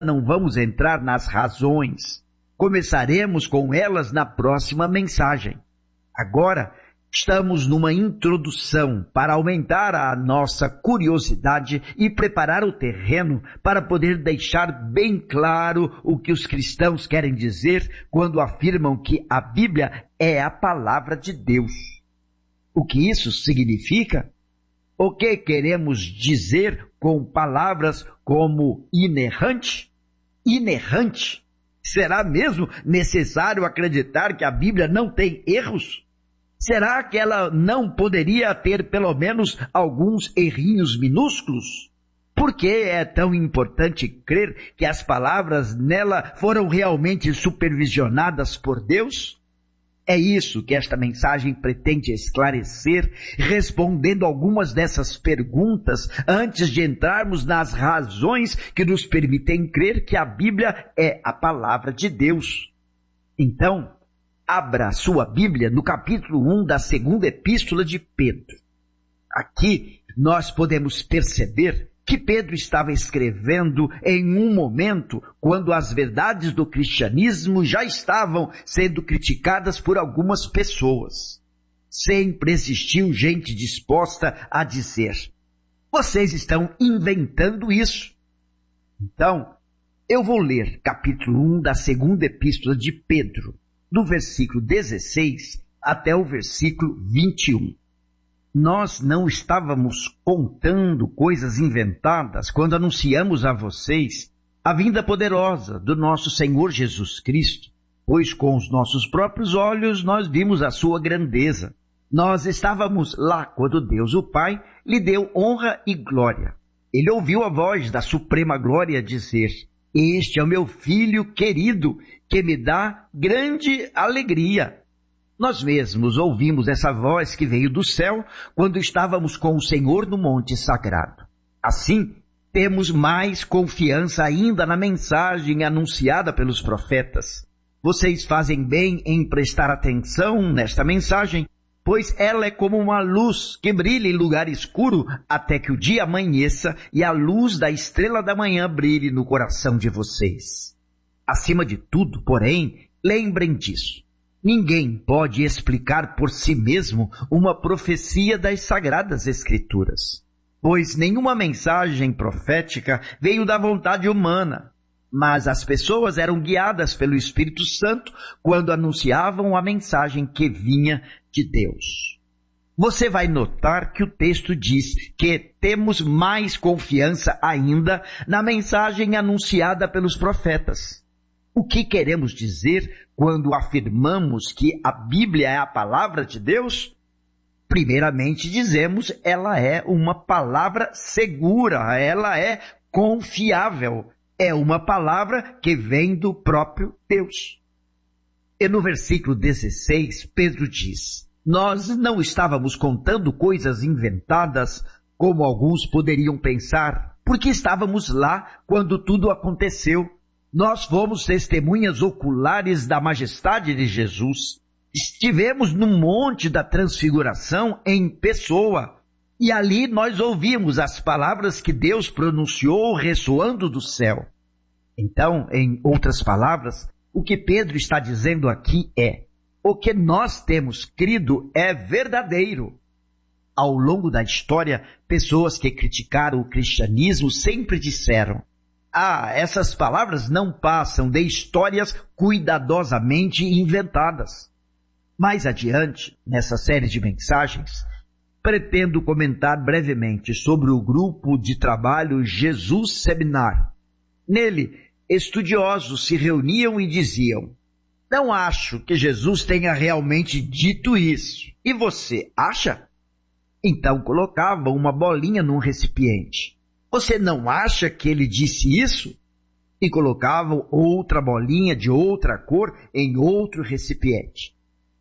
não vamos entrar nas razões. Começaremos com elas na próxima mensagem. Agora, estamos numa introdução para aumentar a nossa curiosidade e preparar o terreno para poder deixar bem claro o que os cristãos querem dizer quando afirmam que a Bíblia é a palavra de Deus. O que isso significa? O que queremos dizer com palavras como inerrante? Inerrante? Será mesmo necessário acreditar que a Bíblia não tem erros? Será que ela não poderia ter pelo menos alguns errinhos minúsculos? Por que é tão importante crer que as palavras nela foram realmente supervisionadas por Deus? É isso que esta mensagem pretende esclarecer, respondendo algumas dessas perguntas antes de entrarmos nas razões que nos permitem crer que a Bíblia é a palavra de Deus. Então, abra sua Bíblia no capítulo 1 da segunda epístola de Pedro. Aqui nós podemos perceber que Pedro estava escrevendo em um momento quando as verdades do cristianismo já estavam sendo criticadas por algumas pessoas. Sempre existiu gente disposta a dizer: vocês estão inventando isso. Então, eu vou ler capítulo 1 da segunda epístola de Pedro, do versículo 16 até o versículo 21. Nós não estávamos contando coisas inventadas quando anunciamos a vocês a vinda poderosa do nosso Senhor Jesus Cristo, pois com os nossos próprios olhos nós vimos a sua grandeza. Nós estávamos lá quando Deus, o Pai, lhe deu honra e glória. Ele ouviu a voz da suprema glória dizer: este é o meu filho querido, que me dá grande alegria. Nós mesmos ouvimos essa voz que veio do céu quando estávamos com o Senhor no monte sagrado. Assim, temos mais confiança ainda na mensagem anunciada pelos profetas. Vocês fazem bem em prestar atenção nesta mensagem, pois ela é como uma luz que brilha em lugar escuro até que o dia amanheça e a luz da estrela da manhã brilhe no coração de vocês. Acima de tudo, porém, lembrem disso. Ninguém pode explicar por si mesmo uma profecia das Sagradas Escrituras, pois nenhuma mensagem profética veio da vontade humana, mas as pessoas eram guiadas pelo Espírito Santo quando anunciavam a mensagem que vinha de Deus. Você vai notar que o texto diz que temos mais confiança ainda na mensagem anunciada pelos profetas. O que queremos dizer quando afirmamos que a Bíblia é a palavra de Deus? Primeiramente dizemos, ela é uma palavra segura, ela é confiável. É uma palavra que vem do próprio Deus. E no versículo 16, Pedro diz: nós não estávamos contando coisas inventadas, como alguns poderiam pensar, porque estávamos lá quando tudo aconteceu. Nós fomos testemunhas oculares da majestade de Jesus. Estivemos no Monte da Transfiguração em pessoa, e ali nós ouvimos as palavras que Deus pronunciou ressoando do céu. Então, em outras palavras, o que Pedro está dizendo aqui é: o que nós temos crido é verdadeiro. Ao longo da história, pessoas que criticaram o cristianismo sempre disseram: essas palavras não passam de histórias cuidadosamente inventadas. Mais adiante, nessa série de mensagens, pretendo comentar brevemente sobre o grupo de trabalho Jesus Seminar. Nele, estudiosos se reuniam e diziam: não acho que Jesus tenha realmente dito isso. E você acha? Então colocavam uma bolinha num recipiente. Você não acha que ele disse isso? E colocavam outra bolinha de outra cor em outro recipiente.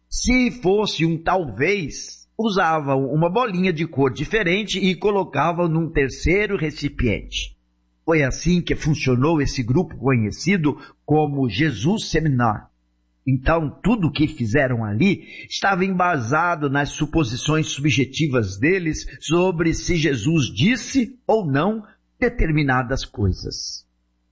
Se fosse um talvez, usavam uma bolinha de cor diferente e colocavam num terceiro recipiente. Foi assim que funcionou esse grupo conhecido como Jesus Seminar. Então, tudo o que fizeram ali estava embasado nas suposições subjetivas deles sobre se Jesus disse ou não determinadas coisas.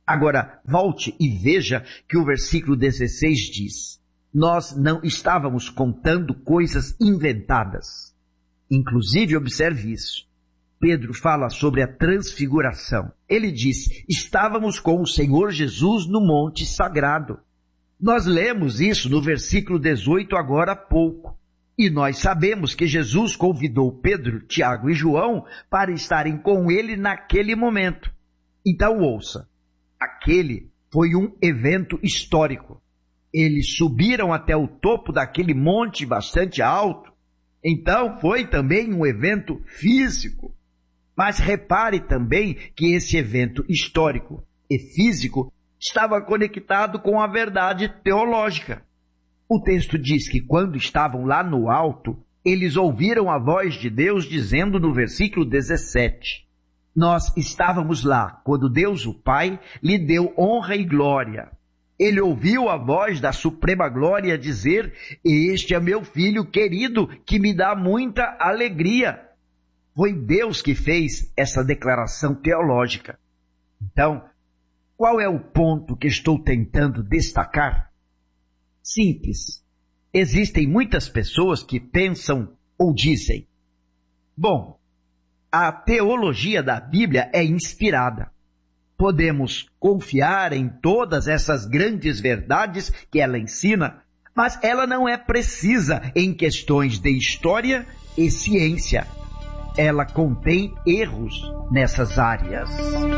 Agora, volte e veja que o versículo 16 diz: nós não estávamos contando coisas inventadas. Inclusive, observe isso. Pedro fala sobre a transfiguração. Ele diz: estávamos com o Senhor Jesus no monte sagrado. Nós lemos isso no versículo 18 agora há pouco. E nós sabemos que Jesus convidou Pedro, Tiago e João para estarem com ele naquele momento. Então ouça, aquele foi um evento histórico. Eles subiram até o topo daquele monte bastante alto. Então foi também um evento físico. Mas repare também que esse evento histórico e físico estava conectado com a verdade teológica. O texto diz que quando estavam lá no alto, eles ouviram a voz de Deus dizendo no versículo 17: nós estávamos lá quando Deus, o Pai, lhe deu honra e glória. Ele ouviu a voz da suprema glória dizer: este é meu filho querido, que me dá muita alegria. Foi Deus que fez essa declaração teológica. Então, qual é o ponto que estou tentando destacar? Simples. Existem muitas pessoas que pensam ou dizem: bom, a teologia da Bíblia é inspirada. Podemos confiar em todas essas grandes verdades que ela ensina, mas ela não é precisa em questões de história e ciência. Ela contém erros nessas áreas.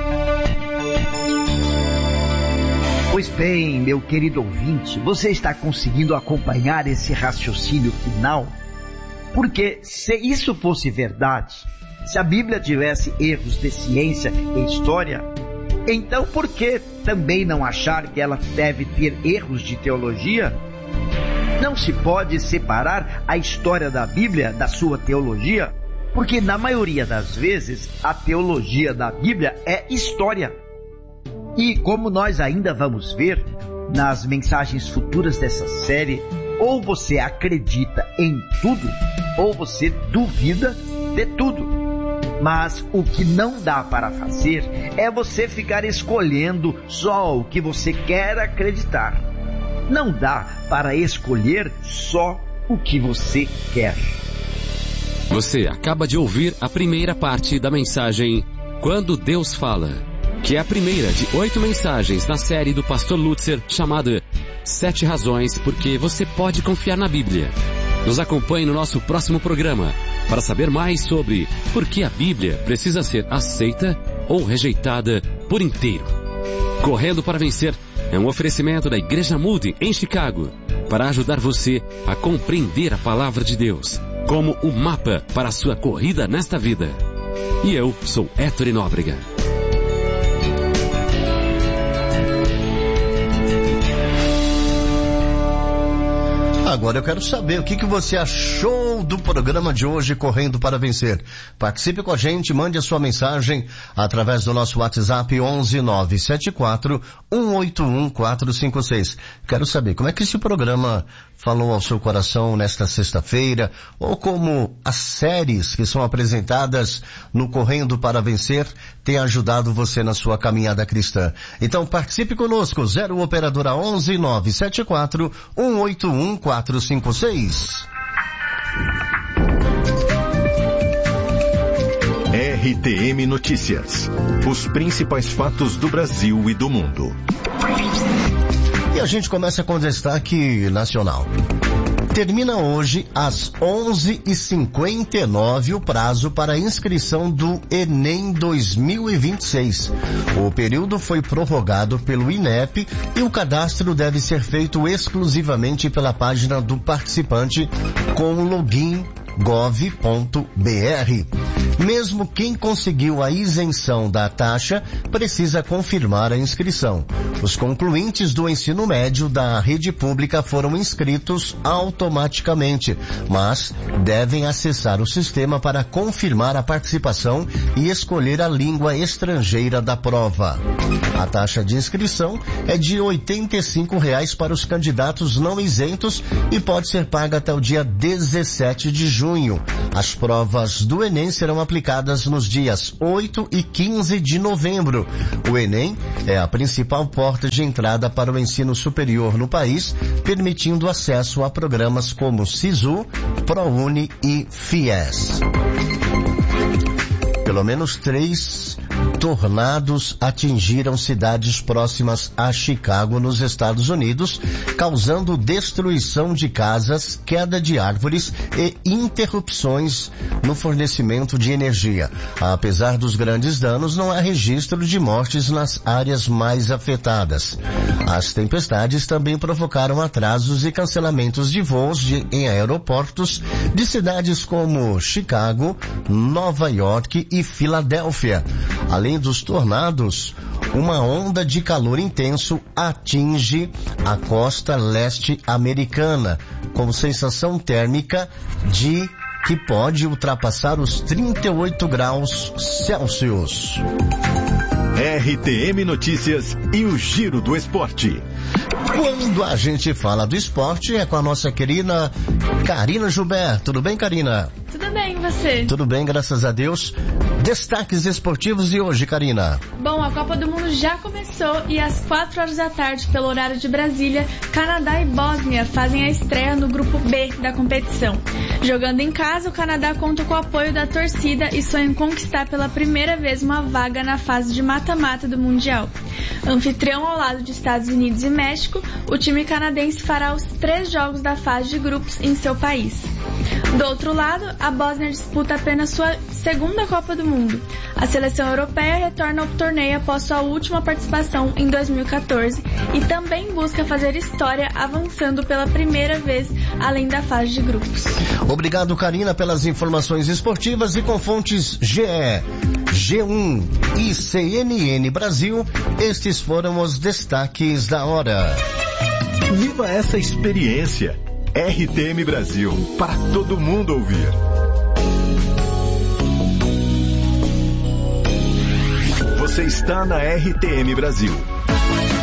Pois bem, meu querido ouvinte, você está conseguindo acompanhar esse raciocínio final? Porque se isso fosse verdade, se a Bíblia tivesse erros de ciência e história, então por que também não achar que ela deve ter erros de teologia? Não se pode separar a história da Bíblia da sua teologia, porque na maioria das vezes a teologia da Bíblia é história. E como nós ainda vamos ver nas mensagens futuras dessa série, ou você acredita em tudo, ou você duvida de tudo. Mas o que não dá para fazer é você ficar escolhendo só o que você quer acreditar. Não dá para escolher só o que você quer. Você acaba de ouvir a primeira parte da mensagem Quando Deus Fala, que é a primeira de 8 mensagens na série do pastor Lutzer chamada 7 razões porque você pode confiar na Bíblia. Nos acompanhe no nosso próximo programa para saber mais sobre por que a Bíblia precisa ser aceita ou rejeitada por inteiro. Correndo para Vencer é um oferecimento da Igreja Moody em Chicago para ajudar você a compreender a palavra de Deus como o mapa para a sua corrida nesta vida. E eu sou Héctor Nóbrega. Agora eu quero saber o que você achou do programa de hoje Correndo para Vencer. Participe com a gente, mande a sua mensagem através do nosso WhatsApp 11-974-181-456. Quero saber como é que esse programa falou ao seu coração nesta sexta-feira, ou como as séries que são apresentadas no Correndo para Vencer têm ajudado você na sua caminhada cristã. Então participe conosco, 0 operadora 11-974-181-456. RTM Notícias. Os principais fatos do Brasil e do mundo. E a gente começa com destaque nacional. Termina hoje às 11h59 o prazo para a inscrição do Enem 2026. O período foi prorrogado pelo INEP e o cadastro deve ser feito exclusivamente pela página do participante com o login gov.br. Mesmo quem conseguiu a isenção da taxa precisa confirmar a inscrição. Os concluintes do ensino médio da rede pública foram inscritos automaticamente automaticamente, mas devem acessar o sistema para confirmar a participação e escolher a língua estrangeira da prova. A taxa de inscrição é de R$ 85,00 para os candidatos não isentos e pode ser paga até o dia 17 de junho. As provas do Enem serão aplicadas nos dias 8 e 15 de novembro. O Enem é a principal porta de entrada para o ensino superior no país, permitindo acesso a programas como SISU, ProUni e FIES. Pelo menos 3 tornados atingiram cidades próximas a Chicago, nos Estados Unidos, causando destruição de casas, queda de árvores e interrupções no fornecimento de energia. Apesar dos grandes danos, não há registro de mortes nas áreas mais afetadas. As tempestades também provocaram atrasos e cancelamentos de voos em aeroportos de cidades como Chicago, Nova York e Filadélfia. Além dos tornados, uma onda de calor intenso atinge a costa leste americana, com sensação térmica que pode ultrapassar os 38 graus Celsius. RTM Notícias e o Giro do Esporte. Quando a gente fala do esporte, é com a nossa querida Karina Gilberto. Tudo bem, Karina? Tudo bem, e você? Tudo bem, graças a Deus. Destaques esportivos de hoje, Karina. Bom, a Copa do Mundo já começou e às 4 horas da tarde, pelo horário de Brasília, Canadá e Bósnia fazem a estreia no grupo B da competição. Jogando em casa, o Canadá conta com o apoio da torcida e sonha em conquistar pela primeira vez uma vaga na fase de mata-mata do Mundial. Anfitrião ao lado de Estados Unidos e México, o time canadense fará os 3 jogos da fase de grupos em seu país. Do outro lado, a Bósnia disputa apenas sua segunda Copa do Mundo. A seleção europeia retorna ao torneio após sua última participação em 2014 e também busca fazer história avançando pela primeira vez além da fase de grupos. Obrigado, Karina, pelas informações esportivas e com fontes GE, G1 e CNN Brasil, estes foram os destaques da hora. Viva essa experiência! RTM Brasil, para todo mundo ouvir. Você está na RTM Brasil.